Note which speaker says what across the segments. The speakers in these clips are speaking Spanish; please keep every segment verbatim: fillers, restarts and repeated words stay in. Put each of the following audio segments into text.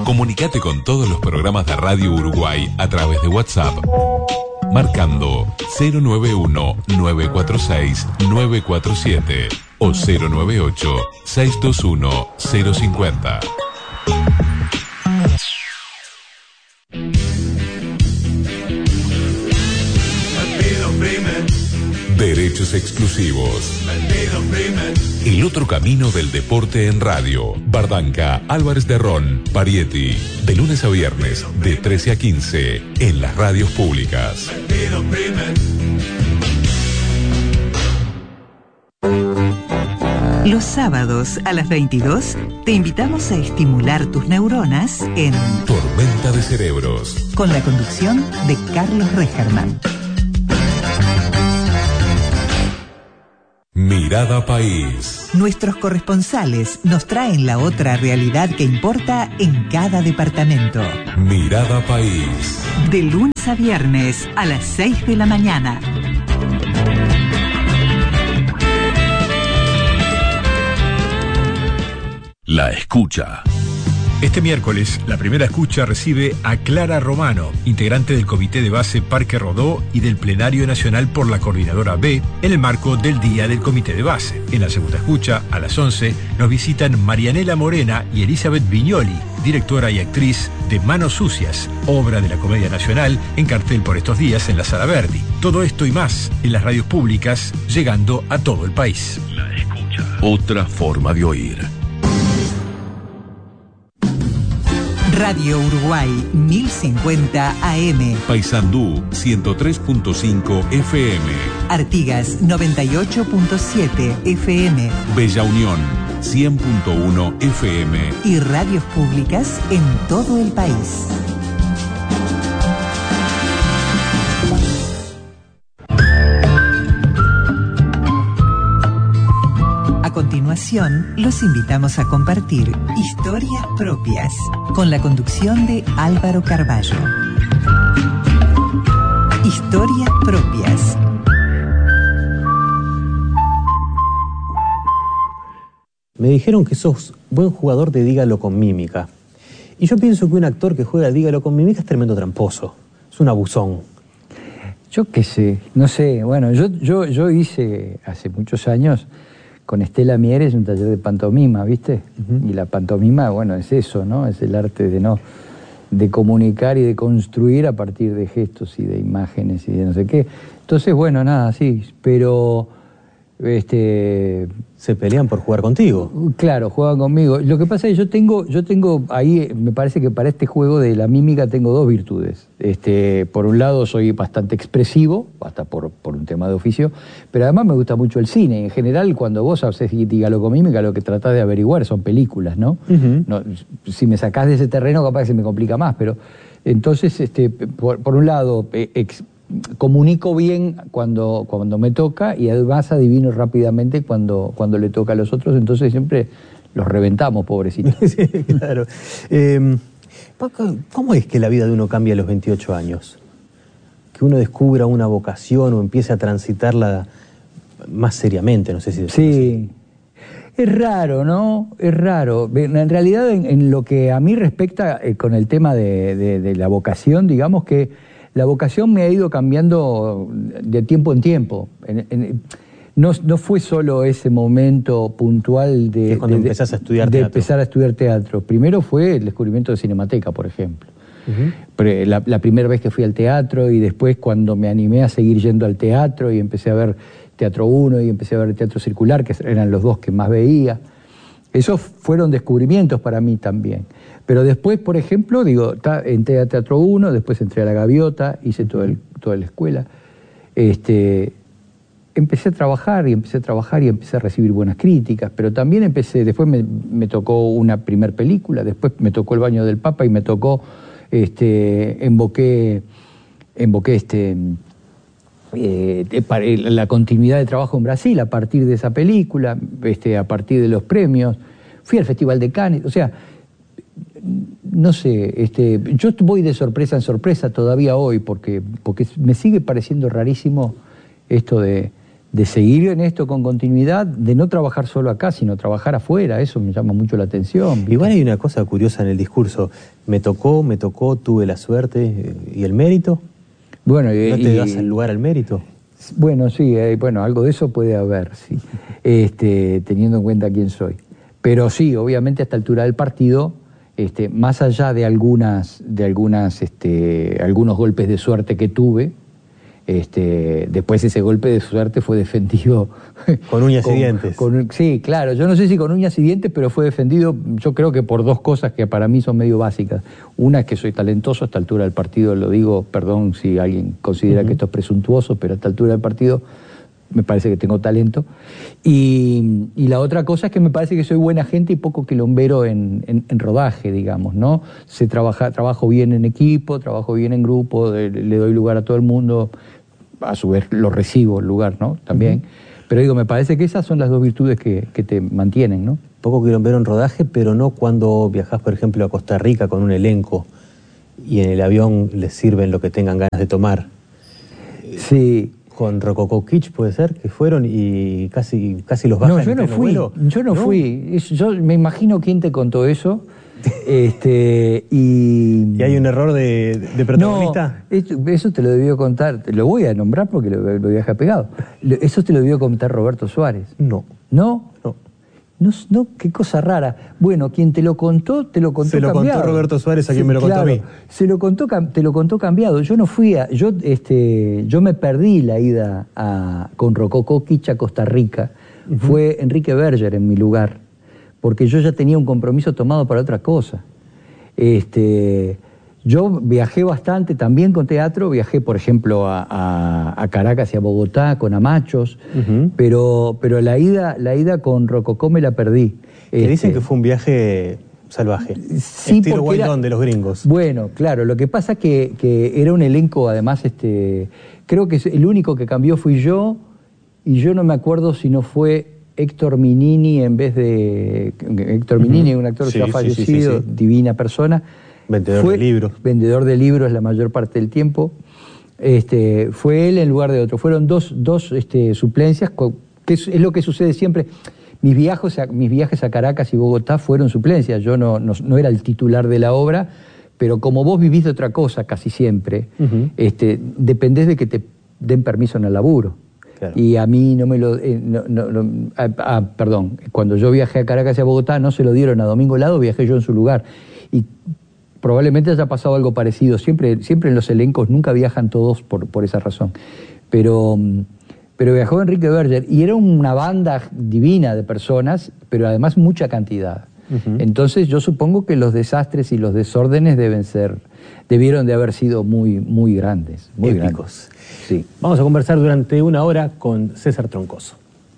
Speaker 1: Comunicate con todos los programas de Radio Uruguay a través de WhatsApp, marcando cero nueve uno, nueve cuatro seis, nueve cuatro siete o cero nueve ocho, seis dos uno, cero cinco cero. Derechos exclusivos. El otro camino del deporte en radio. Bardanca, Álvarez de Ron, Parietti. De lunes a viernes, de trece a quince, en las radios públicas.
Speaker 2: Los sábados a las veintidós te invitamos a estimular tus neuronas en
Speaker 1: Tormenta de Cerebros,
Speaker 2: con la conducción de Carlos Regerman.
Speaker 1: Mirada País.
Speaker 2: Nuestros corresponsales nos traen la otra realidad que importa en cada departamento.
Speaker 1: Mirada País.
Speaker 2: De lunes a viernes a las seis de la mañana.
Speaker 1: La escucha.
Speaker 3: Este miércoles, la primera escucha recibe a Clara Romano, integrante del Comité de Base Parque Rodó y del Plenario Nacional por la Coordinadora B, en el marco del Día del Comité de Base. En la segunda escucha, a las once, nos visitan Marianela Morena y Elizabeth Viñoli, directora y actriz de Manos Sucias, obra de la Comedia Nacional en cartel por estos días en la Sala Verdi. Todo esto y más en las radios públicas, llegando a todo el país.
Speaker 1: La escucha. Otra forma de oír.
Speaker 2: Radio Uruguay mil cincuenta A M.
Speaker 1: Paysandú ciento tres punto cinco F M.
Speaker 2: Artigas noventa y ocho punto siete F M.
Speaker 1: Bella Unión cien punto uno F M.
Speaker 2: Y radios públicas en todo el país. A continuación, los invitamos a compartir historias propias con la conducción de Álvaro Carballo. Historias propias.
Speaker 4: Me dijeron que sos buen jugador de Dígalo con Mímica. Y yo pienso que un actor que juega Dígalo con Mímica es tremendo tramposo. Es un abusón.
Speaker 5: Yo qué sé, no sé. Bueno, yo, yo, yo hice hace muchos años con Estela Mieres un taller de pantomima, ¿viste? Uh-huh. Y la pantomima, bueno, es eso, ¿no? Es el arte de no de comunicar y de construir a partir de gestos y de imágenes y de no sé qué. Entonces, bueno, nada, sí, pero este
Speaker 4: se pelean por jugar contigo.
Speaker 5: Claro, juegan conmigo. Lo que pasa es que yo tengo, yo tengo ahí, me parece que para este juego de la mímica tengo dos virtudes. Este, por un lado soy bastante expresivo, hasta por, por un tema de oficio, pero además me gusta mucho el cine. En general, cuando vos haces Dígalo con Mímica, lo que tratás de averiguar son películas, ¿no? Uh-huh. No, si me sacás de ese terreno, capaz que se me complica más, pero entonces, este, por, por un lado, ex, comunico bien cuando, cuando me toca y además adivino rápidamente cuando, cuando le toca a los otros, entonces siempre los reventamos, pobrecitos.
Speaker 4: Sí, claro. Eh, ¿Cómo es que la vida de uno cambia a los veintiocho años? Que uno descubra una vocación o empiece a transitarla más seriamente, no sé si...
Speaker 5: Sí, es raro, ¿no? Es raro. En realidad, en, en lo que a mí respecta eh, con el tema de, de, de la vocación, digamos que la vocación me ha ido cambiando de tiempo en tiempo. En, en, no, no fue solo ese momento puntual de,
Speaker 4: es cuando
Speaker 5: de,
Speaker 4: empezás a estudiar
Speaker 5: de
Speaker 4: teatro.
Speaker 5: empezar a estudiar teatro. Primero fue el descubrimiento de Cinemateca, por ejemplo. Uh-huh. La, la primera vez que fui al teatro y después cuando me animé a seguir yendo al teatro y empecé a ver Teatro uno y empecé a ver Teatro Circular, que eran los dos que más veía. Esos fueron descubrimientos para mí también. Pero después, por ejemplo, digo, entré a Teatro uno, después entré a La Gaviota, hice todo el, toda la escuela. Este, empecé a trabajar y empecé a trabajar y empecé a recibir buenas críticas, pero también empecé, después me, me tocó una primer película, después me tocó El Baño del Papa y me tocó, este, emboqué, emboqué este, eh, la continuidad de trabajo en Brasil a partir de esa película, este, a partir de los premios. Fui al Festival de Cannes, o sea... No sé, este, yo voy de sorpresa en sorpresa todavía hoy porque, porque me sigue pareciendo rarísimo esto de, de seguir en esto con continuidad, de no trabajar solo acá, sino trabajar afuera. Eso me llama mucho la atención, ¿viste?
Speaker 4: Igual hay una cosa curiosa en el discurso. Me tocó, me tocó, tuve la suerte. ¿Y el mérito?
Speaker 5: Bueno, y,
Speaker 4: ¿No te
Speaker 5: y,
Speaker 4: das el lugar al mérito?
Speaker 5: Bueno, sí, eh, bueno, algo de eso puede haber, sí, este, teniendo en cuenta quién soy. Pero sí, obviamente a esta altura del partido, este, más allá de algunas, de algunas, este, algunos golpes de suerte que tuve, este, después ese golpe de suerte fue defendido
Speaker 4: con uñas
Speaker 5: con,
Speaker 4: y dientes.
Speaker 5: Con, sí, claro, yo no sé si con uñas y dientes, pero fue defendido, yo creo que por dos cosas que para mí son medio básicas. Una es que soy talentoso, a esta altura del partido lo digo, perdón si alguien considera uh-huh. que esto es presuntuoso, pero a esta altura del partido me parece que tengo talento. Y, y la otra cosa es que me parece que soy buena gente y poco quilombero en, en, en rodaje, digamos, ¿no? Sé trabajar, trabajo bien en equipo, trabajo bien en grupo, de, le doy lugar a todo el mundo, a su vez lo recibo el lugar, ¿no? También. Uh-huh. Pero digo, me parece que esas son las dos virtudes que, que te mantienen, ¿no?
Speaker 4: Poco quilombero en rodaje, pero no cuando viajás, por ejemplo, a Costa Rica con un elenco y en el avión les sirven lo que tengan ganas de tomar.
Speaker 5: Sí.
Speaker 4: Con Rococó Kitsch, puede ser, que fueron y casi, casi los bajan.
Speaker 5: No, yo no fui,
Speaker 4: vuelo.
Speaker 5: yo no, no fui. Yo me imagino quién te contó eso. este y,
Speaker 4: ¿Y hay un error de, de protagonista?
Speaker 5: No, eso, eso te lo debió contar, te lo voy a nombrar porque lo, lo viaje pegado. Eso te lo debió contar Roberto Suárez.
Speaker 4: No.
Speaker 5: ¿No?
Speaker 4: No.
Speaker 5: No, no, qué cosa rara. Bueno, quien te lo contó, te lo contó cambiado.
Speaker 4: Se lo cambiado. contó Roberto Suárez, a quien sí, me lo
Speaker 5: claro,
Speaker 4: contó a mí.
Speaker 5: Se lo contó, te lo contó cambiado. Yo no fui a, yo, este, yo me perdí la ida a, con Rococó Kitsch a Costa Rica. Uh-huh. Fue Enrique Berger en mi lugar, porque yo ya tenía un compromiso tomado para otra cosa. Este, yo viajé bastante también con teatro, viajé por ejemplo a, a, a Caracas y a Bogotá con Amachos, uh-huh. pero, pero la ida, la ida con Rococó me la perdí.
Speaker 4: Que este, dicen que fue un viaje salvaje,
Speaker 5: sí,
Speaker 4: estilo Wild On de los gringos.
Speaker 5: Bueno, claro, lo que pasa es que, que era un elenco además, este, creo que el único que cambió fui yo, y yo no me acuerdo si no fue Héctor Minini en vez de... Héctor Minini, uh-huh. un actor sí, ya fallecido, sí, sí, sí. divina persona.
Speaker 4: Vendedor
Speaker 5: fue
Speaker 4: de libros.
Speaker 5: Vendedor de libros la mayor parte del tiempo. Este, fue él en lugar de otro. Fueron dos, dos este, suplencias, que es, es lo que sucede siempre. Mis viajes, a, mis viajes a Caracas y Bogotá fueron suplencias. Yo no, no, no era el titular de la obra, pero como vos vivís de otra cosa casi siempre, uh-huh. este, dependés de que te den permiso en el laburo. Claro. Y a mí no me lo... Eh, no, no, no, ah, ah, perdón, cuando yo viajé a Caracas y a Bogotá no se lo dieron a Domingo Lado, viajé yo en su lugar. Y probablemente haya pasado algo parecido. Siempre, siempre en los elencos nunca viajan todos por, por esa razón. Pero, pero viajó Enrique Berger y era una banda divina de personas, pero además mucha cantidad. Uh-huh. Entonces yo supongo que los desastres y los desórdenes deben ser, debieron de haber sido muy, muy grandes. Muy
Speaker 4: épicos.
Speaker 5: Grandes. Sí.
Speaker 4: Vamos a conversar durante una hora con César Troncoso.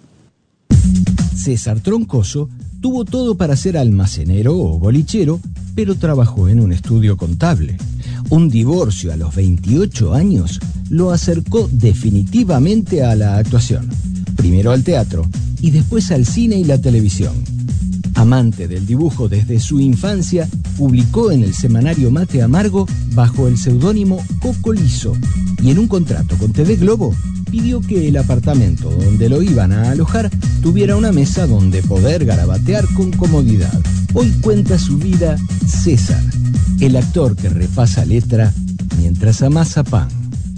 Speaker 6: César Troncoso tuvo todo para ser almacenero o bolichero, pero trabajó en un estudio contable. Un divorcio a los veintiocho años lo acercó definitivamente a la actuación. Primero al teatro y después al cine y la televisión. Amante del dibujo desde su infancia, publicó en el semanario Mate Amargo bajo el seudónimo Coco Liso y en un contrato con T V Globo pidió que el apartamento donde lo iban a alojar tuviera una mesa donde poder garabatear con comodidad. Hoy cuenta su vida César, el actor que repasa letra mientras amasa pan.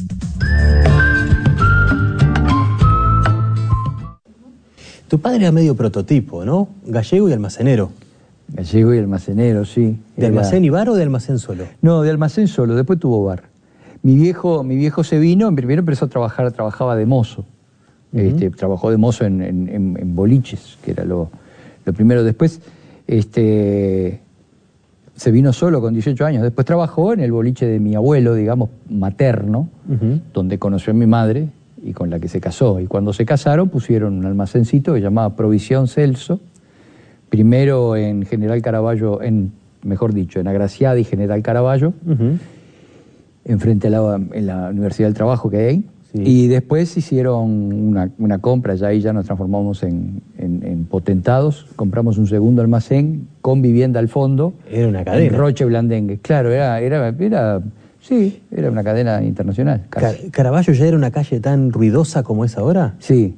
Speaker 4: Tu padre era medio prototipo, ¿no? Gallego y almacenero.
Speaker 5: Gallego y almacenero, sí.
Speaker 4: ¿De era... almacén y bar o de almacén solo?
Speaker 5: No, de almacén solo, después tuvo bar. Mi viejo, mi viejo se vino, primero empezó a trabajar, trabajaba de mozo. Uh-huh. Este, trabajó de mozo en, en, en boliches, que era lo, lo primero. Después este, se vino solo con dieciocho años. Después trabajó en el boliche de mi abuelo, digamos, materno, uh-huh. donde conoció a mi madre y con la que se casó. Y cuando se casaron pusieron un almacencito que se llamaba Provisión Celso, primero en General Caraballo, en, mejor dicho, en Agraciada y General Caraballo, uh-huh. enfrente a la, en la Universidad del Trabajo que hay ahí. Sí. Y después hicieron una, una compra, ya ahí ya nos transformamos en, en, en potentados, compramos un segundo almacén con vivienda al fondo.
Speaker 4: Era una cadena.
Speaker 5: En Roche Blandengue. Claro, era... era, era Sí, era una cadena internacional.
Speaker 4: Car- ¿Caraballo ya era una calle tan ruidosa como es ahora?
Speaker 5: Sí,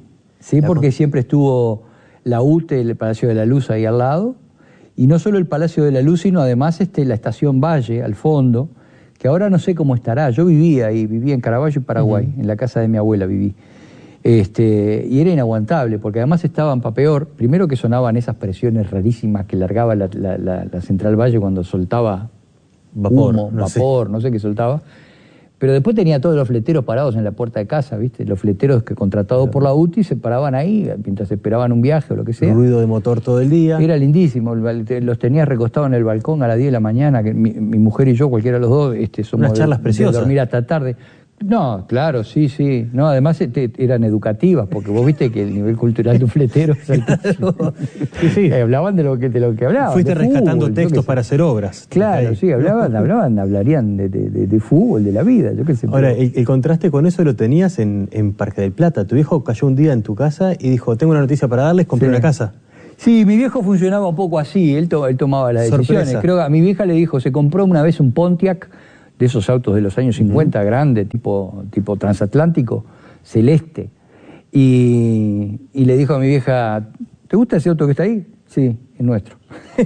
Speaker 5: Sí,
Speaker 4: La
Speaker 5: porque
Speaker 4: con-
Speaker 5: siempre estuvo la U T E, el Palacio de la Luz ahí al lado, y no solo el Palacio de la Luz, sino además este, la Estación Valle al fondo, que ahora no sé cómo estará. Yo vivía ahí, vivía en Caraballo y Paraguay, uh-huh. en la casa de mi abuela viví. Este, y era inaguantable, porque además estaban para peor, primero que sonaban esas presiones rarísimas que largaba la, la, la, la Central Valle cuando soltaba
Speaker 4: vapor,
Speaker 5: humo,
Speaker 4: no
Speaker 5: vapor,
Speaker 4: sé.
Speaker 5: no sé qué soltaba. Pero después tenía todos los fleteros parados en la puerta de casa, ¿viste? Los fleteros que contratados por la U T I se paraban ahí mientras esperaban un viaje o lo que sea.
Speaker 4: Ruido de motor todo el día.
Speaker 5: Era lindísimo, los tenía recostados en el balcón a las diez de la mañana, que mi, mi mujer y yo, cualquiera de los dos, este, somos
Speaker 4: unas charlas
Speaker 5: de,
Speaker 4: preciosas.
Speaker 5: de dormir hasta tarde. No, claro, sí, sí. No, además este, eran educativas, porque vos viste que el nivel cultural de un fletero es altísimo.
Speaker 4: Sí, sí.
Speaker 5: Hablaban de lo que, de lo que hablaban.
Speaker 4: Fuiste
Speaker 5: de
Speaker 4: rescatando
Speaker 5: fútbol,
Speaker 4: textos para hacer obras.
Speaker 5: Claro,
Speaker 4: Ahí.
Speaker 5: sí, hablaban, hablaban, hablarían de, de, de, de fútbol, de la vida, yo qué sé.
Speaker 4: Ahora,
Speaker 5: pero...
Speaker 4: el, el contraste con eso lo tenías en, en Parque del Plata. Tu viejo cayó un día en tu casa y dijo, tengo una noticia para darles, compré
Speaker 5: Sí.
Speaker 4: una casa.
Speaker 5: Sí, mi viejo funcionaba un poco así, él, to, él tomaba las
Speaker 4: Sorpresa.
Speaker 5: decisiones. Creo que a mi vieja le dijo, se compró una vez un Pontiac, de esos autos de los años cincuenta, uh-huh. grande, tipo, tipo transatlántico, celeste. Y, y le dijo a mi vieja, ¿te gusta ese auto que está ahí? Sí, es nuestro.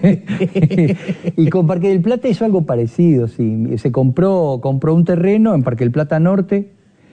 Speaker 5: Y con Parque del Plata hizo algo parecido, sí. Se compró, compró un terreno en Parque del Plata Norte,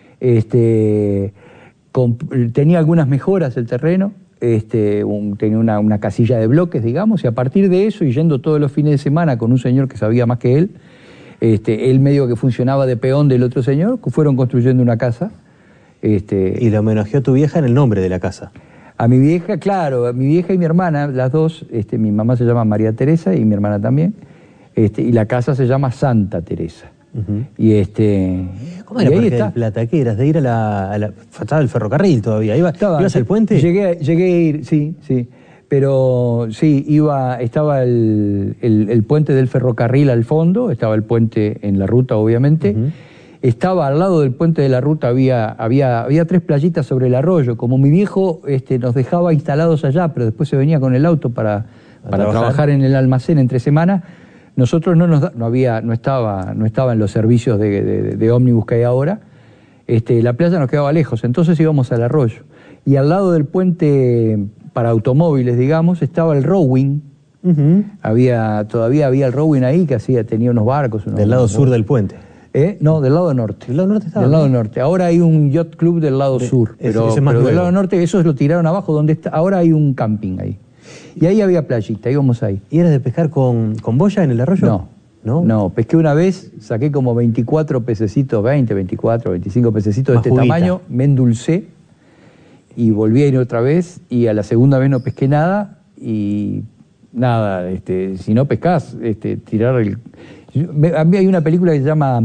Speaker 5: este, comp- tenía algunas mejoras el terreno, este, un, tenía una, una casilla de bloques, digamos, y a partir de eso, y yendo todos los fines de semana con un señor que sabía más que él, Este, él medio que funcionaba de peón del otro señor, fueron construyendo una casa. Este,
Speaker 4: y le homenajeó a tu vieja en el nombre de la casa.
Speaker 5: A mi vieja, claro, a mi vieja y mi hermana, las dos, este, mi mamá se llama María Teresa y mi hermana también, este, y la casa se llama Santa Teresa. Uh-huh. Y este,
Speaker 4: ¿Cómo era
Speaker 5: y ahí
Speaker 4: Parque
Speaker 5: está.
Speaker 4: del Plata? ¿Qué eras? De ir a la... A la estaba el ferrocarril todavía. ¿Iba,
Speaker 5: Estaba,
Speaker 4: ¿Ibas al puente?
Speaker 5: Llegué, llegué a ir, sí, sí. Pero sí, iba, estaba el, el, el puente del ferrocarril al fondo, estaba el puente en la ruta, obviamente. Uh-huh. Estaba al lado del puente de la ruta, había, había, había tres playitas sobre el arroyo. Como mi viejo este, nos dejaba instalados allá, pero después se venía con el auto para, para trabajar. trabajar en el almacén entre semana, nosotros no nos no había, no estaba, no estaba en los servicios de, de, de ómnibus que hay ahora. Este, la playa nos quedaba lejos, entonces íbamos al arroyo. Y al lado del puente para automóviles, digamos, estaba el rowing. Uh-huh. Había, todavía había el rowing ahí que hacía, tenía unos barcos. Unos,
Speaker 4: del lado
Speaker 5: unos
Speaker 4: sur del puente.
Speaker 5: ¿Eh? No, del lado norte.
Speaker 4: ¿Del lado norte estaba?
Speaker 5: Del lado norte. Ahora hay un yacht club del lado de, sur, ese, pero,
Speaker 4: ese más
Speaker 5: pero del lado norte esos lo tiraron abajo, donde está. Ahora hay un camping ahí. Y ahí había playita, íbamos ahí.
Speaker 4: ¿Y eras de pescar con, con boya en el arroyo?
Speaker 5: No. ¿No? No, pesqué una vez, saqué como veinticuatro pececitos, veinte, veinticuatro, veinticinco pececitos de este juguita. Tamaño, me endulcé y volví a ir otra vez y a la segunda vez no pesqué nada y nada, este, si no pescás, este, tirar el... A mí hay una película que se llama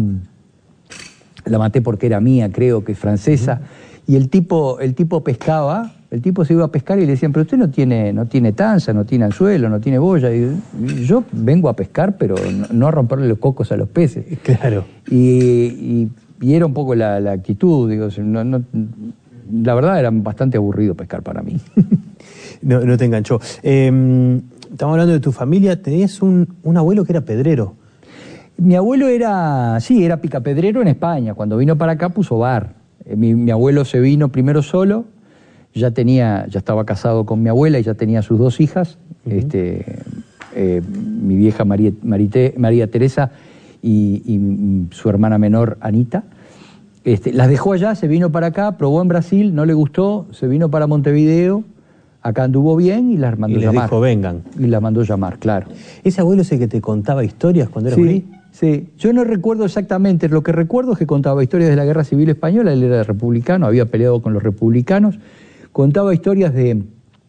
Speaker 5: La maté porque era mía, creo que es francesa, uh-huh. y el tipo, el tipo pescaba, el tipo se iba a pescar y le decían, pero usted no tiene, no tiene tanza, no tiene anzuelo, no tiene boya. Y yo vengo a pescar, pero no, no a romperle los cocos a los peces.
Speaker 4: Claro.
Speaker 5: Y, y, y era un poco la, la actitud, digo, no, no, la verdad era bastante aburrido pescar para mí.
Speaker 4: no, no te enganchó. Eh, estamos hablando de tu familia, tenías un, un abuelo que era pedrero.
Speaker 5: Mi abuelo era, sí, era picapedrero en España. Cuando vino para acá puso bar. Mi, mi abuelo se vino primero solo, ya tenía, ya estaba casado con mi abuela y ya tenía sus dos hijas, uh-huh. este, eh, mi vieja María, Marité, María Teresa y, y su hermana menor Anita. Este, las dejó allá, se vino para acá, probó en Brasil, no le gustó, se vino para Montevideo, acá anduvo bien y las mandó
Speaker 4: y les
Speaker 5: llamar.
Speaker 4: Dijo, vengan.
Speaker 5: Y las mandó llamar, claro.
Speaker 4: ¿Ese abuelo es el que te contaba historias cuando eras
Speaker 5: sí,
Speaker 4: gurí?
Speaker 5: Sí, yo no recuerdo exactamente, lo que recuerdo es que contaba historias de la Guerra Civil Española, él era republicano, había peleado con los republicanos, contaba historias de,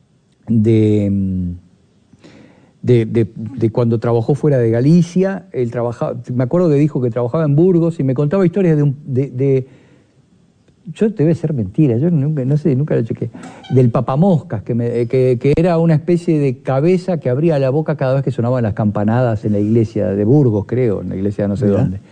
Speaker 5: de, de, de, de cuando trabajó fuera de Galicia, él trabajaba, me acuerdo que dijo que trabajaba en Burgos y me contaba historias de, un, de, de yo debe ser mentira, yo nunca, no sé, nunca lo chequé, del papamoscas, que, me, que, que era una especie de cabeza que abría la boca cada vez que sonaban las campanadas en la iglesia de Burgos, creo, en la iglesia de no sé ¿verdad? Dónde.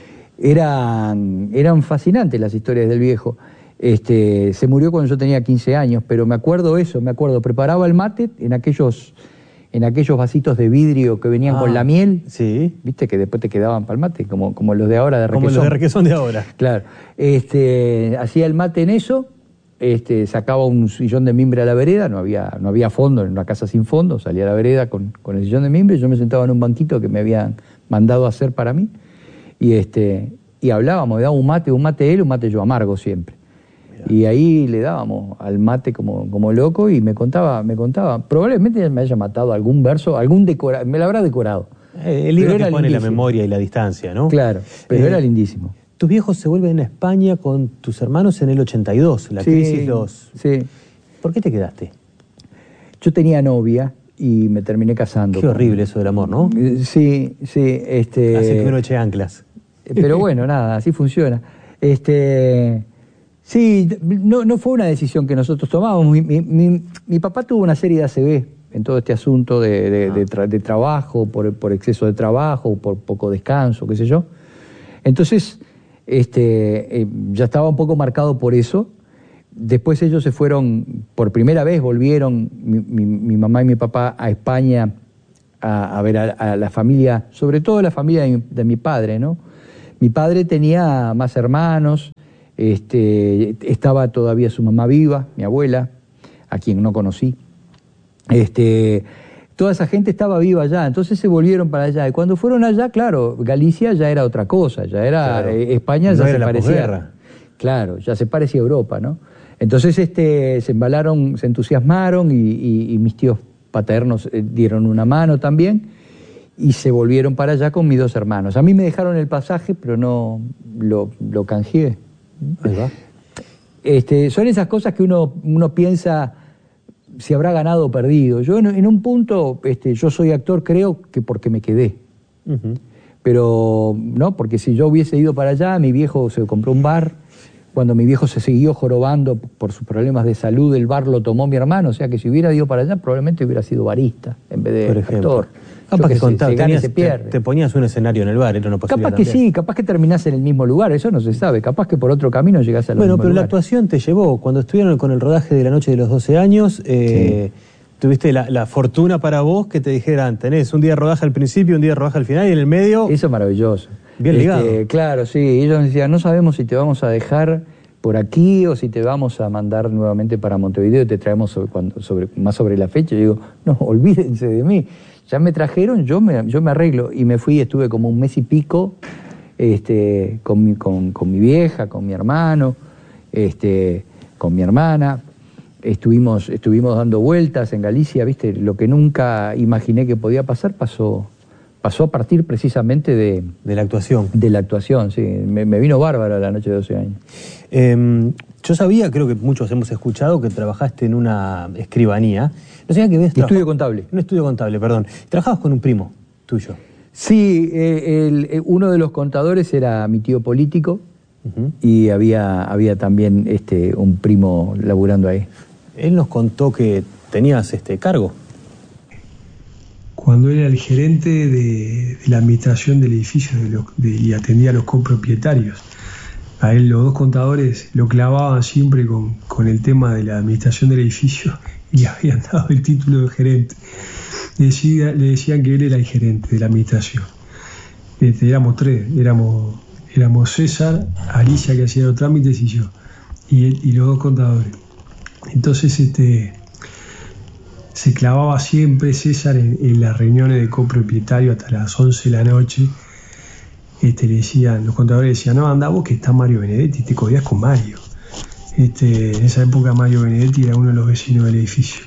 Speaker 5: Eran, eran fascinantes las historias del viejo. Este, se murió cuando yo tenía quince años, pero me acuerdo eso, me acuerdo, preparaba el mate en aquellos, en aquellos vasitos de vidrio que venían ah, con la miel,
Speaker 4: sí.
Speaker 5: Viste que después te quedaban para el mate, como, como los de ahora de requesón.
Speaker 4: Como los de requesón de ahora.
Speaker 5: Claro, este, hacía el mate en eso este, sacaba un sillón de mimbre a la vereda, no había, no había fondo, en una casa sin fondo, salía a la vereda con, con el sillón de mimbre, yo me sentaba en un banquito que me habían mandado a hacer para mí, y, este, y hablábamos, me daba un mate, un mate él, un mate yo amargo siempre. Mirá. Y ahí le dábamos al mate como, como loco y me contaba, me contaba, probablemente me haya matado algún verso, algún decorado, me lo habrá decorado.
Speaker 4: Eh, el libro que pone lindísimo. La memoria y la distancia, ¿no?
Speaker 5: Claro, pero
Speaker 4: eh,
Speaker 5: era lindísimo.
Speaker 4: Tus viejos se vuelven a España con tus hermanos en el ochenta y dos, la
Speaker 5: sí,
Speaker 4: crisis los...
Speaker 5: Sí.
Speaker 4: ¿Por qué te quedaste?
Speaker 5: Yo tenía novia y me terminé casando.
Speaker 4: Qué horrible eso del amor, ¿no?
Speaker 5: Sí, sí. Este...
Speaker 4: Hace que uno eche anclas.
Speaker 5: Pero bueno, nada, así funciona. Este... Sí, no, no fue una decisión que nosotros tomamos. Mi, mi, mi, mi papá tuvo una serie de A C V en todo este asunto de, de, ah. de, tra de trabajo, por, por exceso de trabajo, por poco descanso, qué sé yo. Entonces... Este, eh, ya estaba un poco marcado por eso. Después ellos se fueron, por primera vez volvieron, mi, mi, mi mamá y mi papá, a España a, a ver a, a la familia, sobre todo la familia de mi, de mi padre, ¿no? Mi padre tenía más hermanos, este, estaba todavía su mamá viva, mi abuela, a quien no conocí. Este... Toda esa gente estaba viva allá, entonces se volvieron para allá. Y cuando fueron allá, claro, Galicia ya era otra cosa, ya era, claro, eh, España ya no se parecía. Claro, ya se parecía a Europa, ¿no? Entonces este, se embalaron, se entusiasmaron y, y, y mis tíos paternos eh, dieron una mano también y se volvieron para allá con mis dos hermanos. A mí me dejaron el pasaje, pero no lo, lo canjeé. ¿Verdad? Este, son esas cosas que uno, uno piensa... si habrá ganado o perdido. Yo en, en un punto, este, yo soy actor, creo que porque me quedé. Uh-huh. Pero, no, porque si yo hubiese ido para allá, mi viejo se compró un bar, cuando mi viejo se siguió jorobando por sus problemas de salud, el bar lo tomó mi hermano, o sea que si hubiera ido para allá, probablemente hubiera sido barista, en vez de actor.
Speaker 4: Capaz que, que contaba,
Speaker 5: se, se tenías, se pierde.
Speaker 4: Te, te ponías un escenario en el bar, era una posibilidad.
Speaker 5: Capaz que
Speaker 4: también.
Speaker 5: sí, capaz que terminás en el mismo lugar, eso no se sabe, capaz que por otro camino llegás al mismo lugar.
Speaker 4: Bueno, pero la actuación te llevó, cuando estuvieron con el rodaje de La Noche de los doce años, eh, sí. tuviste la, la fortuna para vos que te dijeran, tenés un día de rodaje al principio, un día de rodaje al final y en el medio...
Speaker 5: Eso es maravilloso.
Speaker 4: Bien ligado.
Speaker 5: Este, claro, sí, ellos decían, no sabemos si te vamos a dejar por aquí o si te vamos a mandar nuevamente para Montevideo y te traemos sobre, cuando, sobre, más sobre la fecha. Yo digo, no, olvídense de mí. Ya me trajeron, yo me, yo me arreglo. Y me fui, estuve como un mes y pico este, con, mi, con, con mi vieja, con mi hermano, este, con mi hermana. Estuvimos, estuvimos dando vueltas en Galicia, ¿viste? Lo que nunca imaginé que podía pasar pasó, pasó a partir precisamente de...
Speaker 4: De la actuación.
Speaker 5: De la actuación, sí. Me, me vino bárbaro La Noche de doce años.
Speaker 4: Eh, yo sabía, creo que muchos hemos escuchado, que trabajaste en una escribanía. No sabía que ves
Speaker 5: estudio contable.
Speaker 4: Un estudio contable, perdón. Trabajabas con un primo tuyo.
Speaker 5: Sí, eh, el, eh, uno de los contadores era mi tío político uh-huh. y había, había también este, un primo laburando ahí.
Speaker 4: Él nos contó que tenías este cargo.
Speaker 7: Cuando él era el gerente de, de la administración del edificio de los, de, y atendía a los copropietarios. A él los dos contadores lo clavaban siempre con, con el tema de la administración del edificio y le habían dado el título de gerente. Le, decía, le decían que él era el gerente de la administración. Este, éramos tres, éramos, éramos César, Alicia que hacía los trámites y yo, y, él, y los dos contadores. Entonces este, se clavaba siempre César en, en las reuniones de copropietario hasta las once de la noche. Este, le decían, los contadores decían, no, anda vos que está Mario Benedetti, te codías con Mario. Este, en esa época Mario Benedetti era uno de los vecinos del edificio.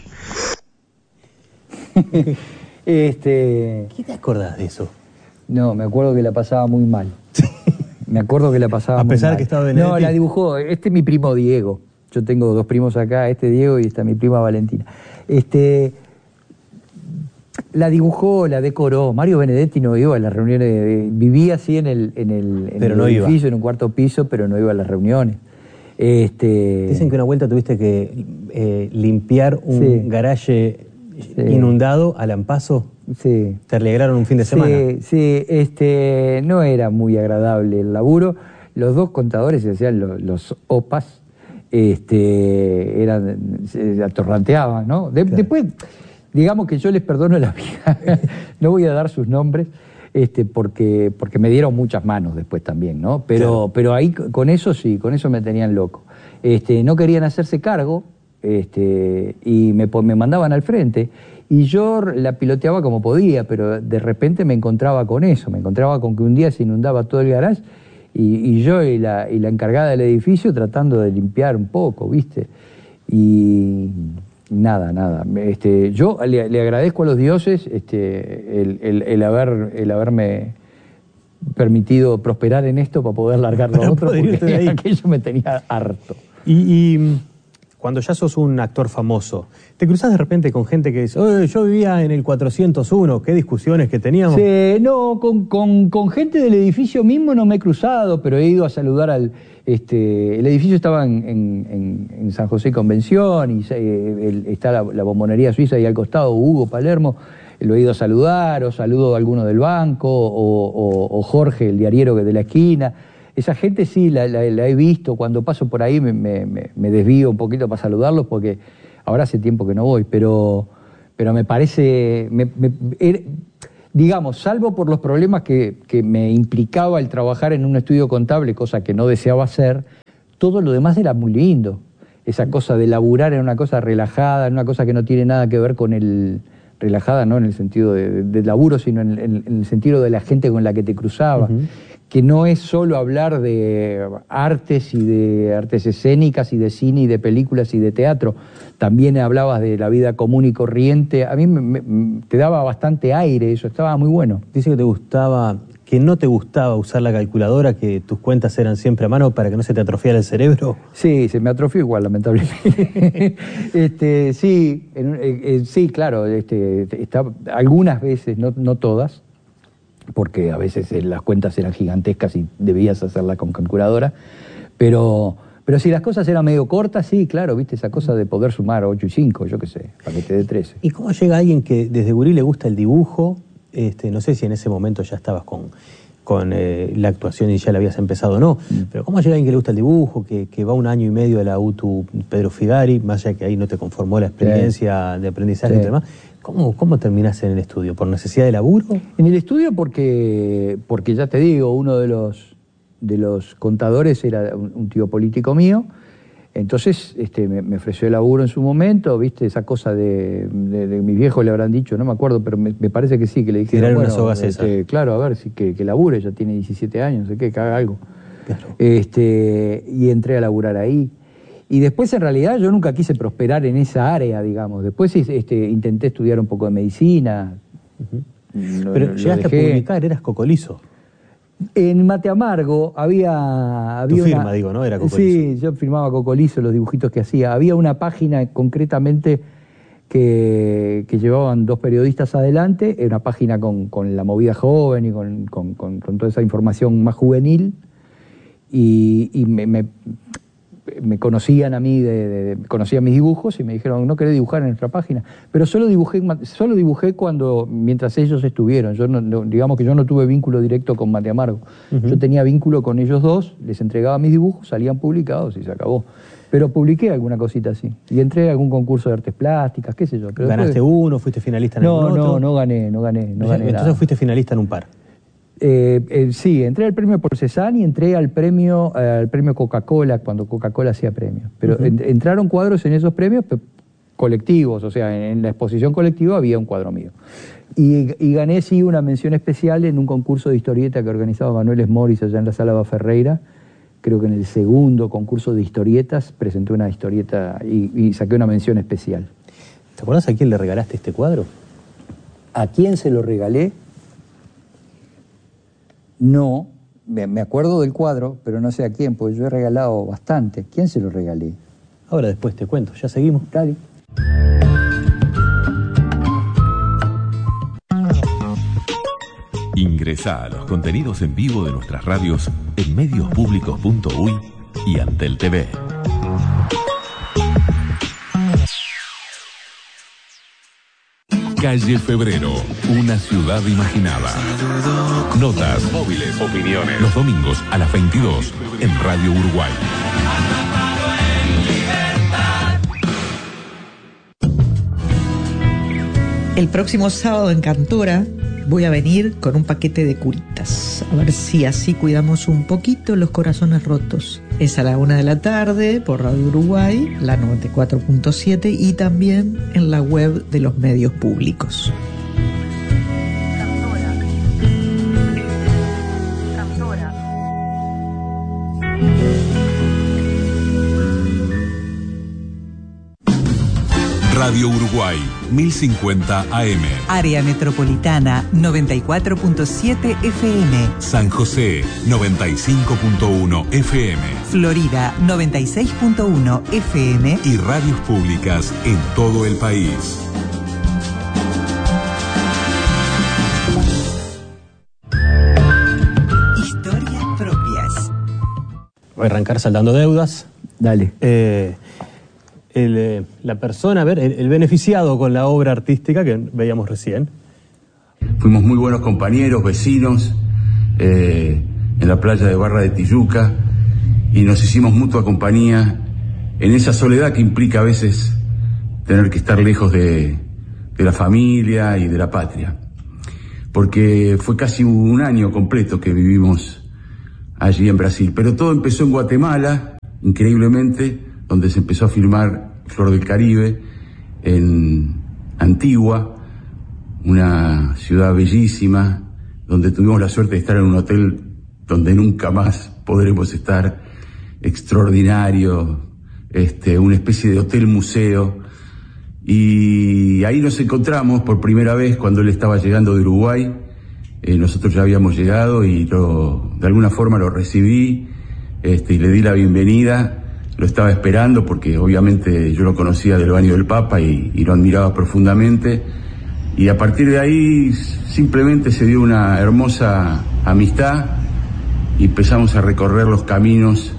Speaker 5: este...
Speaker 4: ¿Qué te acordás de eso?
Speaker 5: No, me acuerdo que la pasaba muy mal. Me acuerdo que la pasaba
Speaker 4: muy mal. A pesar
Speaker 5: mal.
Speaker 4: que estaba Benedetti.
Speaker 5: No, la dibujó, este es mi primo Diego. Yo tengo dos primos acá, este Diego y esta mi prima Valentina. Este... La dibujó, la decoró. Mario Benedetti no iba a las reuniones, de, vivía así en el, en el, en el no edificio, iba. En un cuarto piso, pero no iba a las reuniones. Este...
Speaker 4: Dicen que una vuelta tuviste que eh, limpiar un sí. garaje sí. inundado a Lampazo.
Speaker 5: Sí.
Speaker 4: ¿Te alegraron un fin de semana?
Speaker 5: Sí, sí, este, no era muy agradable el laburo. Los dos contadores se hacían los, los opas, este, eran, se atorranteaban, ¿no? De, claro. Después... Digamos que yo les perdono la vida, no voy a dar sus nombres, este, porque, porque me dieron muchas manos después también, ¿no? Pero, claro. pero ahí con eso sí, con eso me tenían loco. Este, no querían hacerse cargo este, y me, me mandaban al frente. Y yo la piloteaba como podía, pero de repente me encontraba con eso, me encontraba con que un día se inundaba todo el garage y, y yo y la, y la encargada del edificio tratando de limpiar un poco, ¿viste? Y nada, nada. Este, yo le, le agradezco a los dioses este, el, el, el, haber, el haberme permitido prosperar en esto para poder largar lo otro, porque aquello me tenía harto.
Speaker 4: Y... y... Cuando ya sos un actor famoso, ¿te cruzás de repente con gente que dice, oye, yo vivía en el cuatrocientos uno, qué discusiones que teníamos?
Speaker 5: Sí, no, con, con, con gente del edificio mismo no me he cruzado, pero he ido a saludar al... Este, el edificio estaba en, en, en San José Convención, y eh, el, está la, la bombonería suiza y al costado Hugo Palermo, lo he ido a saludar, o saludo a alguno del banco, o, o, o Jorge, el diariero de la esquina. Esa gente sí la, la, la he visto, cuando paso por ahí me, me, me desvío un poquito para saludarlos porque ahora hace tiempo que no voy, pero, pero me parece, me, me, er, digamos, salvo por los problemas que, que me implicaba el trabajar en un estudio contable, cosa que no deseaba hacer, todo lo demás era muy lindo. Esa cosa de laburar en una cosa relajada, en una cosa que no tiene nada que ver con el... relajada no en el sentido de, de laburo, sino en, en, en el sentido de la gente con la que te cruzaba. Uh-huh. Que no es solo hablar de artes y de artes escénicas y de cine y de películas y de teatro. También hablabas de la vida común y corriente. A mí me, me, te daba bastante aire, eso estaba muy bueno.
Speaker 4: Dice que te gustaba, que no te gustaba usar la calculadora, que tus cuentas eran siempre a mano para que no se te atrofiara el cerebro.
Speaker 5: Sí, se me atrofió igual, lamentablemente. este, sí, en, eh, sí, claro, este, está, algunas veces, no, no todas, porque a veces las cuentas eran gigantescas y debías hacerla con calculadora, pero, pero si las cosas eran medio cortas, sí, claro, viste, esa cosa de poder sumar ocho y cinco, yo qué sé, para que te dé trece.
Speaker 4: ¿Y cómo llega alguien que desde gurí le gusta el dibujo? Este, no sé si en ese momento ya estabas con, con eh, la actuación y ya la habías empezado o no, mm. pero ¿cómo llega alguien que le gusta el dibujo, que, que va un año y medio a la U T U Pedro Figari, más allá que ahí no te conformó la experiencia sí. de aprendizaje sí. y demás? ¿Cómo, ¿Cómo terminaste en el estudio? ¿Por necesidad de laburo?
Speaker 5: En el estudio porque, porque ya te digo, uno de los, de los contadores era un, un tío político mío, entonces este, me, me ofreció el laburo en su momento, viste, esa cosa de, de, de mis viejos le habrán dicho, no me acuerdo, pero me, me parece que sí, que le dijeron,
Speaker 4: bueno, una soga este,
Speaker 5: claro, a ver, si, que, que labure, ya tiene diecisiete años, no sé qué, que haga algo. Claro. Este, y entré a laburar ahí. Y después, en realidad, yo nunca quise prosperar en esa área, digamos. Después este, intenté estudiar un poco de medicina.
Speaker 4: Uh-huh. lo, Pero lo llegaste dejé. a publicar, eras Cocolizo.
Speaker 5: En Mate Amargo había... había
Speaker 4: tu firma,
Speaker 5: una,
Speaker 4: digo, ¿no? Era Cocolizo.
Speaker 5: Sí, yo firmaba Cocolizo, los dibujitos que hacía. Había una página, concretamente, que, que llevaban dos periodistas adelante. Era una página con, con la movida joven y con, con, con, con toda esa información más juvenil. Y, y me... me me conocían a mí, de, de, de, conocían mis dibujos y me dijeron, no querés dibujar en nuestra página. Pero solo dibujé, solo dibujé cuando, mientras ellos estuvieron. Yo no, no, digamos que yo no tuve vínculo directo con Mate Amargo. Uh-huh. Yo tenía vínculo con ellos dos, les entregaba mis dibujos, salían publicados y se acabó. Pero publiqué alguna cosita así. Y entré a algún concurso de artes plásticas, qué sé yo. Pero
Speaker 4: ¿Ganaste
Speaker 5: después...
Speaker 4: uno? ¿Fuiste finalista en
Speaker 5: no,
Speaker 4: algún
Speaker 5: no,
Speaker 4: otro?
Speaker 5: No, no gané, no gané, no gané
Speaker 4: Entonces
Speaker 5: nada.
Speaker 4: fuiste finalista en un par.
Speaker 5: Eh, eh, sí, entré al premio por Cezanne y entré al premio eh, al premio Coca-Cola cuando Coca-Cola hacía premios. Pero uh-huh. en, entraron cuadros en esos premios colectivos, o sea, en, en la exposición colectiva había un cuadro mío. Y, y gané sí una mención especial en un concurso de historieta que organizaba Manuel Esmoris allá en la Sala Baferreira. Creo que en el segundo concurso de historietas presenté una historieta y, y saqué una mención especial.
Speaker 4: ¿Te acuerdas a quién le regalaste este cuadro?
Speaker 5: ¿A quién se lo regalé? No, me acuerdo del cuadro, pero no sé a quién, porque yo he regalado bastante. ¿Quién se lo regalé?
Speaker 4: Ahora después te cuento, ya seguimos.
Speaker 5: Dale.
Speaker 1: Ingresá a los contenidos en vivo de nuestras radios en medios públicos punto uy y Antel T V. Calle Febrero, una ciudad imaginada. Notas, móviles, opiniones. Los domingos a las veintidós en Radio Uruguay.
Speaker 2: El próximo sábado en Cantora
Speaker 8: voy a venir con un paquete de curitas, a ver si así cuidamos un poquito los corazones rotos. Es a la una de la tarde por Radio Uruguay, la noventa y cuatro punto siete, y también en la web de los medios públicos.
Speaker 1: Radio Uruguay, mil cincuenta A M.
Speaker 2: Área Metropolitana, noventa y cuatro punto siete F M.
Speaker 1: San José, noventa y cinco punto uno F M.
Speaker 2: Florida, noventa y seis punto uno F M.
Speaker 1: Y radios públicas en todo el país.
Speaker 2: Historias propias.
Speaker 4: Voy a arrancar saltando deudas.
Speaker 5: Dale.
Speaker 4: Eh... El, eh, la persona, a ver, el, el beneficiado con la obra artística que veíamos recién.
Speaker 9: Fuimos muy buenos compañeros, vecinos, eh, en la playa de Barra de Tijuca, y nos hicimos mutua compañía en esa soledad que implica a veces tener que estar lejos de, de la familia y de la patria. Porque fue casi un año completo que vivimos allí en Brasil. Pero todo empezó en Guatemala, increíblemente, donde se empezó a filmar Flor del Caribe, en Antigua, una ciudad bellísima, donde tuvimos la suerte de estar en un hotel donde nunca más podremos estar, extraordinario, este, una especie de hotel museo. Y ahí nos encontramos por primera vez cuando él estaba llegando de Uruguay. Eh, nosotros ya habíamos llegado y lo, de alguna forma lo recibí, este, y le di la bienvenida. Lo estaba esperando porque obviamente yo lo conocía del baño del Papa y, y lo admiraba profundamente. Y a partir de ahí simplemente se dio una hermosa amistad y empezamos a recorrer los caminos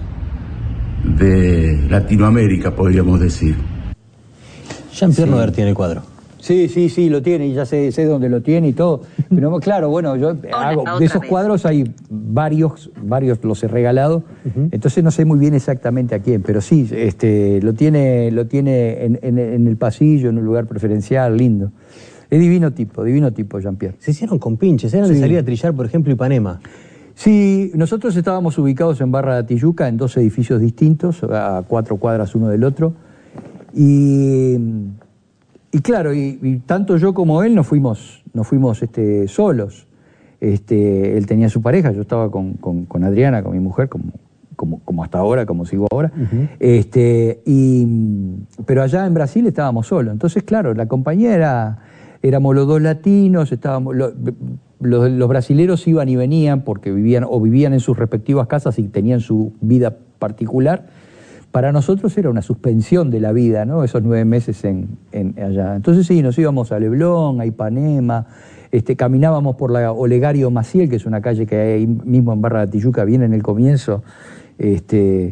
Speaker 9: de Latinoamérica, podríamos decir.
Speaker 4: Jean-Pierre
Speaker 5: Sí.
Speaker 4: Noder tiene el cuadro.
Speaker 5: Sí, sí, sí, lo tiene, y ya sé, sé dónde lo tiene y todo. Pero claro, bueno, yo hago, de esos cuadros hay varios, varios los he regalado, uh-huh. Entonces no sé muy bien exactamente a quién, pero sí, este, lo tiene, lo tiene en, en, en el pasillo, en un lugar preferencial, lindo. Es divino tipo, divino tipo, Jean-Pierre.
Speaker 4: Se hicieron con pinches, eran
Speaker 5: Sí.
Speaker 4: de salir a trillar, por ejemplo, Ipanema.
Speaker 5: Sí, nosotros estábamos ubicados en Barra de Tijuca, en dos edificios distintos, a cuatro cuadras uno del otro, y... Y claro, y, y tanto yo como él nos fuimos, nos fuimos este, solos. Este, él tenía su pareja, yo estaba con, con, con Adriana, con mi mujer, como, como, como hasta ahora, como sigo ahora. Uh-huh. Este, y, pero allá en Brasil estábamos solos. Entonces, claro, la compañía era, éramos los dos latinos, estábamos, lo, los, los brasileros iban y venían porque vivían o vivían en sus respectivas casas y tenían su vida particular. Para nosotros era una suspensión de la vida, ¿no? Esos nueve meses en, en allá. Entonces sí, nos íbamos a Leblon, a Ipanema, este, caminábamos por la Olegario Maciel, que es una calle que hay ahí mismo en Barra de Tijuca, bien en el comienzo, este,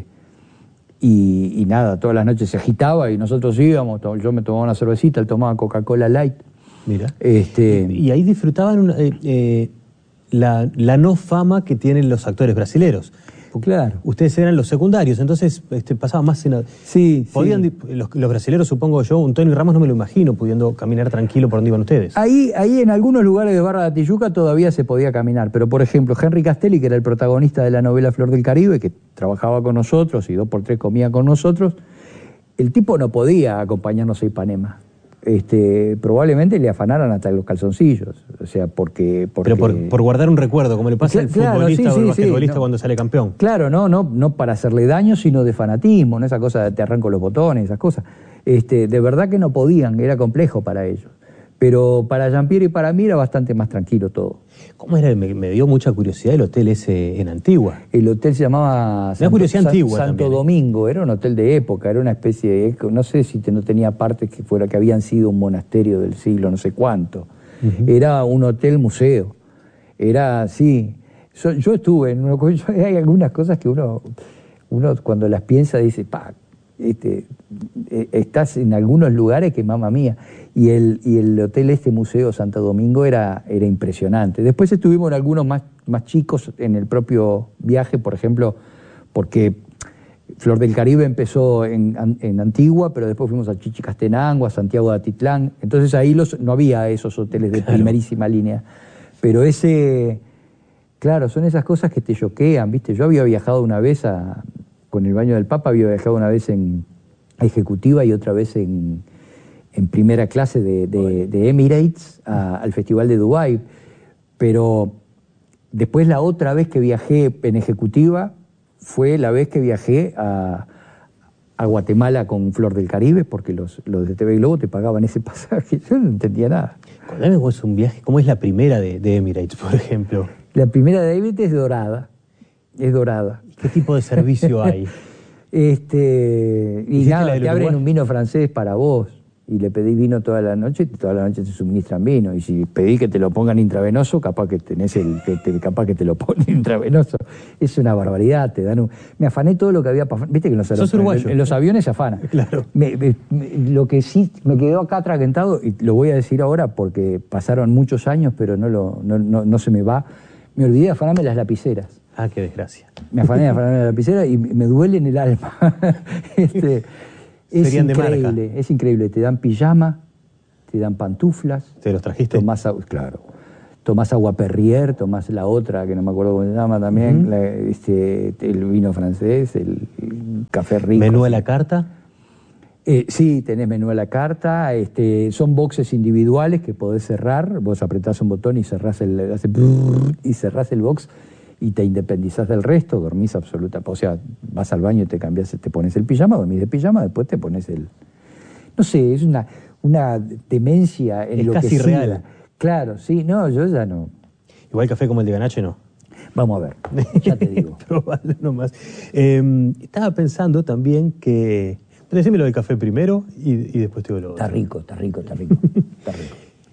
Speaker 5: y, y nada, todas las noches se agitaba y nosotros íbamos, yo me tomaba una cervecita, él tomaba Coca-Cola Light.
Speaker 4: Mira.
Speaker 5: Este,
Speaker 4: y, y ahí disfrutaban una, eh, eh, la, la no fama que tienen los actores brasileros.
Speaker 5: Claro.
Speaker 4: Ustedes eran los secundarios, entonces este, pasaban más en...
Speaker 5: Sí,
Speaker 4: podían,
Speaker 5: sí.
Speaker 4: Los, los brasileros, supongo yo, un Tony Ramos no me lo imagino pudiendo caminar tranquilo por donde iban ustedes.
Speaker 5: Ahí, ahí en algunos lugares de Barra de Tijuca todavía se podía caminar, pero por ejemplo, Henry Castelli, que era el protagonista de la novela Flor del Caribe, que trabajaba con nosotros y dos por tres comía con nosotros, el tipo no podía acompañarnos a Ipanema. Este, probablemente le afanaran hasta los calzoncillos, o sea, porque... porque...
Speaker 4: Pero por, por guardar un recuerdo, como le pasa al
Speaker 5: claro,
Speaker 4: futbolista
Speaker 5: sí,
Speaker 4: o al
Speaker 5: sí,
Speaker 4: basquetbolista
Speaker 5: sí, no.
Speaker 4: cuando sale campeón.
Speaker 5: Claro, no, no, no para hacerle daño, sino de fanatismo, no esa cosa de te arranco los botones, esas cosas. Este, de verdad que no podían, era complejo para ellos. Pero para Jean-Pierre y para mí era bastante más tranquilo todo.
Speaker 4: ¿Cómo era? Me, me dio mucha curiosidad el hotel ese en Antigua.
Speaker 5: El hotel se llamaba
Speaker 4: Santo, curiosidad
Speaker 5: San,
Speaker 4: Antigua
Speaker 5: Santo
Speaker 4: también,
Speaker 5: Domingo, era un hotel de época, era una especie de, no sé si te, no tenía partes que fuera que habían sido un monasterio del siglo no sé cuánto. Uh-huh. Era un hotel museo. Era así. Yo, yo estuve en uno, yo, hay algunas cosas que uno, uno cuando las piensa dice, pa, este, estás en algunos lugares que mamma mía. Y el, y el hotel este Museo Santo Domingo era, era impresionante. Después estuvimos en algunos más, más chicos en el propio viaje, por ejemplo, porque Flor del Caribe empezó en, en Antigua, pero después fuimos a Chichicastenango, a Santiago de Atitlán. Entonces ahí los, no había esos hoteles de claro. primerísima línea. Pero ese, claro, son esas cosas que te choquean, ¿viste? Yo había viajado una vez a, con el baño del Papa, había viajado una vez en ejecutiva y otra vez en, en primera clase de, de, de Emirates a, al Festival de Dubái. Pero después la otra vez que viajé en ejecutiva fue la vez que viajé a, a Guatemala con Flor del Caribe, porque los, los de T V Globo te pagaban ese pasaje. Yo no entendía nada.
Speaker 4: Contame cómo es un viaje, cómo es la primera de, de Emirates, por ejemplo.
Speaker 5: La primera de Emirates es dorada. Es dorada.
Speaker 4: ¿Qué tipo de servicio hay?
Speaker 5: este Y nada, te abren un vino francés para vos. Y le pedí vino toda la noche, y toda la noche te suministran vino. Y si pedí que te lo pongan intravenoso, capaz que tenés el, que te, capaz que te lo ponen intravenoso. Es una barbaridad, te dan un... Me afané todo lo que había para... Viste que en los,
Speaker 4: ¿Sos uruguayo?
Speaker 5: en los aviones se afana.
Speaker 4: Claro.
Speaker 5: Me, me, me, lo que sí me quedó acá atragantado, y lo voy a decir ahora porque pasaron muchos años, pero no, lo, no, no, no se me va. Me olvidé de afanarme las lapiceras.
Speaker 4: Ah, qué desgracia.
Speaker 5: Me afané de afanarme las lapiceras y me duele en el alma. este... Es increíble, es increíble. Te dan pijama, te dan pantuflas.
Speaker 4: ¿Te los trajiste?
Speaker 5: Tomás, claro. Tomás agua Perrier, tomás la otra, que no me acuerdo cómo se llama también, uh-huh. la, este, el vino francés, el, el café rico.
Speaker 4: ¿Menú a la carta?
Speaker 5: Eh, sí, tenés menú a la carta. Este, son boxes individuales que podés cerrar. Vos apretás un botón y cerrás el, hace y cerrás el box y te independizás del resto, dormís absoluta, o sea, vas al baño y te cambias, te pones el pijama, dormís de pijama, después te pones el... No sé, es una, una demencia en lo que
Speaker 4: Es casi real.
Speaker 5: Claro, sí, no, yo ya no.
Speaker 4: Igual café como el de Ganache, no.
Speaker 5: Vamos a ver, ya te digo.
Speaker 4: Probalo nomás. Eh, estaba pensando también que... Decime lo del café primero y, y después te digo lo otro.
Speaker 5: Está rico, está rico, está rico, está rico.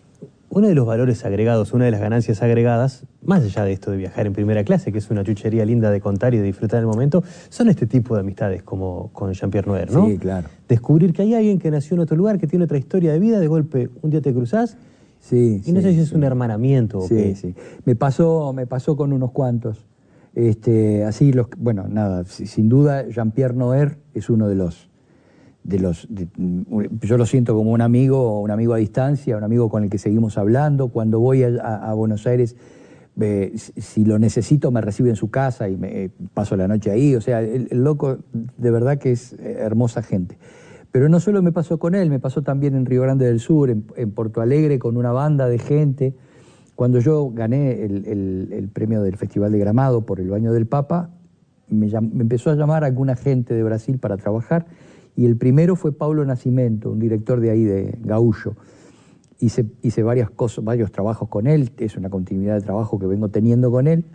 Speaker 4: Uno de los valores agregados, una de las ganancias agregadas, más allá de esto de viajar en primera clase, que es una chuchería linda de contar y de disfrutar el momento, son este tipo de amistades como con Jean-Pierre Noer, ¿no?
Speaker 5: Sí, claro.
Speaker 4: Descubrir que hay alguien que nació en otro lugar, que tiene otra historia de vida, de golpe un día te cruzás,
Speaker 5: sí,
Speaker 4: y no
Speaker 5: sí,
Speaker 4: sé si es
Speaker 5: sí.
Speaker 4: un hermanamiento o
Speaker 5: sí,
Speaker 4: qué.
Speaker 5: Sí, me pasó, me pasó con unos cuantos. Este, así los, bueno, nada, sin duda Jean-Pierre Noer es uno de los... De los, de, yo lo siento como un amigo, un amigo a distancia, un amigo con el que seguimos hablando. Cuando voy a, a, a Buenos Aires, eh, si lo necesito, me recibe en su casa y me eh, paso la noche ahí. O sea, el, el loco de verdad que es hermosa gente. Pero no solo me pasó con él, me pasó también en Río Grande del Sur, en, en Porto Alegre, con una banda de gente. Cuando yo gané el, el, el premio del Festival de Gramado por el Baño del Papa, me, llam, me empezó a llamar alguna gente de Brasil para trabajar. Y el primero fue Paulo Nascimento, un director de ahí, de Gaúcho. Hice, hice varias cosas, varios trabajos con él, es una continuidad de trabajo que vengo teniendo con él.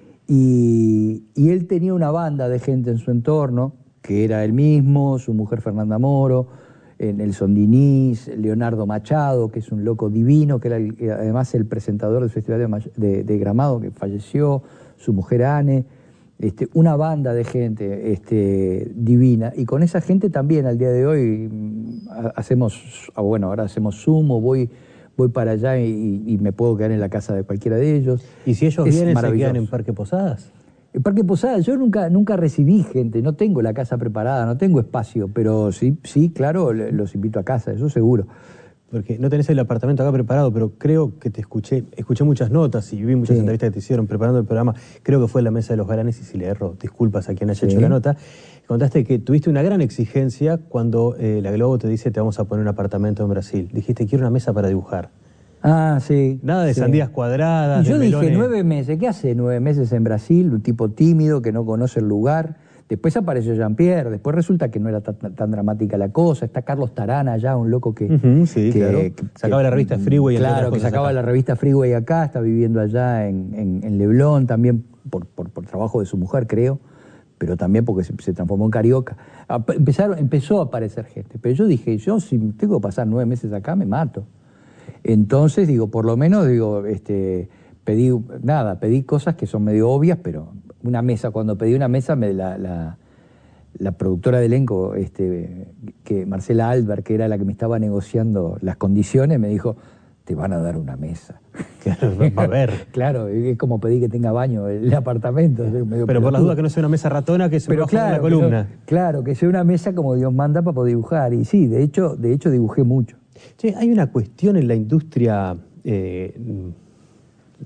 Speaker 5: Y, y él tenía una banda de gente en su entorno, que era él mismo, su mujer Fernanda Moro, Nelson Diniz, Leonardo Machado, que es un loco divino, que era el, además el presentador del Festival de, de, de Gramado, que falleció, su mujer Anne. Este, una banda de gente este, divina, y con esa gente también al día de hoy hacemos, bueno, ahora hacemos Zoom, o voy, voy para allá y, y me puedo quedar en la casa de cualquiera de ellos.
Speaker 4: ¿Y si ellos es vienen, se quedan en Parque Posadas?
Speaker 5: En Parque Posadas yo nunca, nunca recibí gente, no tengo la casa preparada, no tengo espacio, pero sí, sí, claro, los invito a casa, eso seguro.
Speaker 4: Porque no tenés el apartamento acá preparado, pero creo que te escuché, escuché muchas notas y vi muchas sí. entrevistas que te hicieron preparando el programa. Creo que fue en la Mesa de los Galanes, y si le erro, disculpas a quien haya sí. hecho la nota. Contaste que tuviste una gran exigencia cuando eh, la Globo te dice te vamos a poner un apartamento en Brasil. Dijiste, quiero una mesa para dibujar.
Speaker 5: Ah, sí.
Speaker 4: Nada de
Speaker 5: sí.
Speaker 4: sandías cuadradas.
Speaker 5: Y yo
Speaker 4: de
Speaker 5: dije,
Speaker 4: melones.
Speaker 5: nueve meses, ¿qué hace nueve meses en Brasil? Un tipo tímido que no conoce el lugar. Después apareció Jean-Pierre, después resulta que no era tan, tan dramática la cosa. Está Carlos Tarana allá, un loco que...
Speaker 4: Uh-huh, sí,
Speaker 5: que,
Speaker 4: claro.
Speaker 5: Que,
Speaker 4: sacaba la revista Freeway.
Speaker 5: Claro, que sacaba acá. la revista Freeway acá, está viviendo allá en, en, en Leblon, también por, por, por trabajo de su mujer, creo, pero también porque se, se transformó en carioca. Empezaron, empezó a aparecer gente, pero yo dije, yo si tengo que pasar nueve meses acá, me mato. Entonces, digo, por lo menos, digo, este, pedí, nada, pedí cosas que son medio obvias, pero... Una mesa, cuando pedí una mesa, me, la, la, la productora de elenco, este, que Marcela Albert, que era la que me estaba negociando las condiciones, me dijo, te van a dar una mesa.
Speaker 4: Claro, a ver.
Speaker 5: Claro, es como pedí que tenga baño el apartamento.
Speaker 4: Pero por, por las dudas que no sea una mesa ratona que se
Speaker 5: Pero
Speaker 4: baja
Speaker 5: claro,
Speaker 4: en la columna.
Speaker 5: Pero, claro, que sea una mesa como Dios manda para poder dibujar. Y sí, de hecho, de hecho dibujé mucho.
Speaker 4: Che, hay una cuestión en la industria... Eh,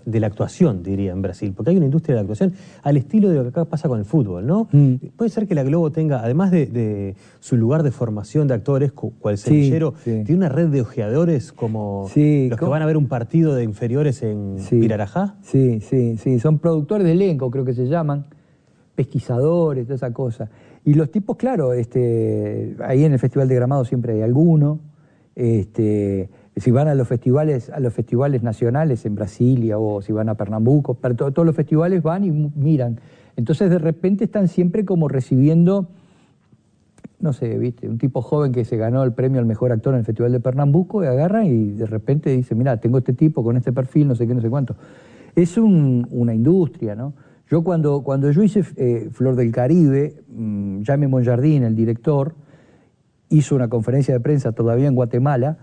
Speaker 4: de la actuación, diría, en Brasil, porque hay una industria de la actuación al estilo de lo que acá pasa con el fútbol, ¿no? Mm. Puede ser que la Globo tenga, además de, de su lugar de formación de actores, cual semillero, sí, sí. tiene una red de ojeadores como sí, los ¿cómo? que van a ver un partido de inferiores en
Speaker 5: sí.
Speaker 4: Pirarajá.
Speaker 5: Sí, sí, sí, son productores de elenco, creo que se llaman, pesquisadores, toda esa cosa. Y los tipos, claro, este, ahí en el Festival de Gramado siempre hay alguno, este... si van a los festivales, a los festivales nacionales en Brasilia o si van a Pernambuco, pero to, todos los festivales van y miran. Entonces de repente están siempre como recibiendo, no sé, viste, un tipo joven que se ganó el premio al mejor actor en el Festival de Pernambuco y agarra y de repente dice, mira, tengo este tipo con este perfil, no sé qué, no sé cuánto. Es un, una industria, ¿no? Yo cuando, cuando yo hice eh, Flor del Caribe, mmm, Jaime Monjardín, el director, hizo una conferencia de prensa todavía en Guatemala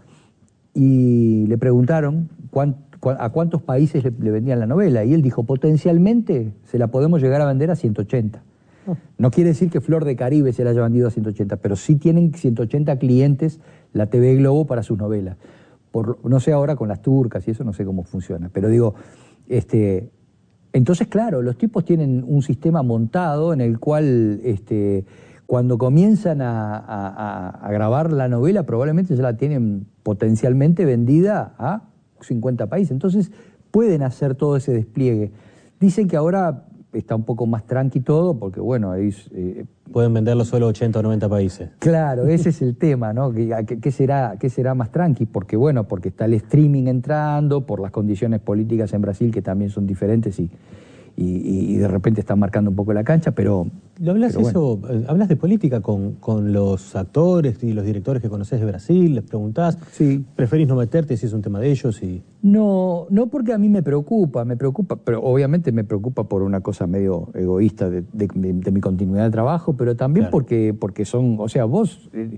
Speaker 5: y le preguntaron cuán, cuán, a cuántos países le, le vendían la novela y él dijo, potencialmente se la podemos llegar a vender a ciento ochenta. Oh. No quiere decir que Flor de Caribe se la haya vendido a ciento ochenta, pero sí tienen ciento ochenta clientes la T V Globo para sus novelas. Por, no sé ahora con las turcas y eso no sé cómo funciona, pero digo, este, entonces claro, los tipos tienen un sistema montado en el cual este, cuando comienzan a, a, a grabar la novela probablemente ya la tienen potencialmente vendida a cincuenta países. Entonces pueden hacer todo ese despliegue. Dicen que ahora está un poco más tranqui todo porque, bueno, es, eh,
Speaker 4: pueden venderlo solo a ochenta o noventa países.
Speaker 5: Claro, ese es el tema, ¿no? ¿Qué, qué, será, ¿Qué será más tranqui? Porque, bueno, porque está el streaming entrando, por las condiciones políticas en Brasil que también son diferentes y... Y, y de repente están marcando un poco la cancha, pero...
Speaker 4: ¿Lo hablas
Speaker 5: pero
Speaker 4: eso,
Speaker 5: bueno.
Speaker 4: hablas de política con, con los actores y los directores que conoces de Brasil? ¿Les preguntás?
Speaker 5: Sí.
Speaker 4: ¿Preferís no meterte si es un tema de ellos? Y...
Speaker 5: No, no porque a mí me preocupa, me preocupa, pero obviamente me preocupa por una cosa medio egoísta de, de, de, de mi continuidad de trabajo, pero también claro. porque, porque son, o sea, vos... Eh,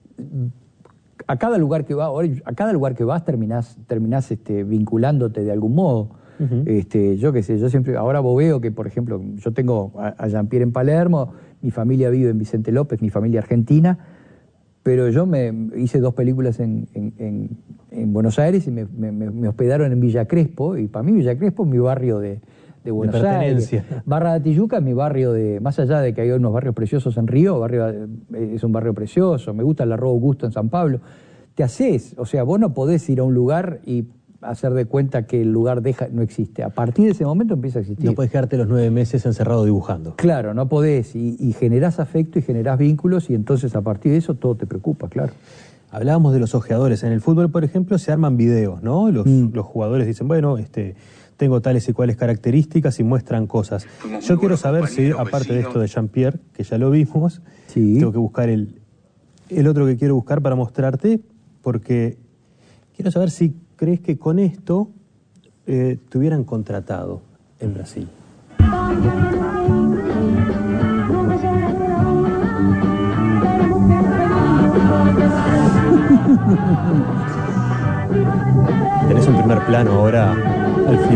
Speaker 5: a cada lugar que vas, a cada lugar que vas terminás, terminás este, vinculándote de algún modo. Uh-huh. este, yo qué sé, yo siempre, ahora vos veo que, por ejemplo, yo tengo a, a Jean-Pierre en Palermo, mi familia vive en Vicente López, mi familia argentina, pero yo me hice dos películas en, en, en, en Buenos Aires y me, me, me hospedaron en Villa Crespo, y para mí Villa Crespo es mi barrio de, de Buenos
Speaker 4: de
Speaker 5: Aires. Barra de Tijuca es mi barrio de, más allá de que hay unos barrios preciosos en Río, barrio, es un barrio precioso, me gusta el Arroyo Augusto en San Pablo. Te haces, o sea, vos no podés ir a un lugar y hacer de cuenta que el lugar deja, no existe. A partir de ese momento empieza a existir.
Speaker 4: No podés quedarte los nueve meses encerrado dibujando.
Speaker 5: Claro, no podés. Y, y generás afecto y generás vínculos y entonces a partir de eso todo te preocupa, claro.
Speaker 4: Hablábamos de los ojeadores. En el fútbol, por ejemplo, se arman videos, ¿no? Los, mm. los jugadores dicen, bueno, este, tengo tales y cuales características y muestran cosas. Fuimos Yo quiero saber si, aparte vecinos. de esto de Jean-Pierre, que ya lo vimos, sí. tengo que buscar el, el otro que quiero buscar para mostrarte, porque quiero saber si crees que con esto eh, te hubieran contratado en Brasil. Tenés un primer plano ahora al final.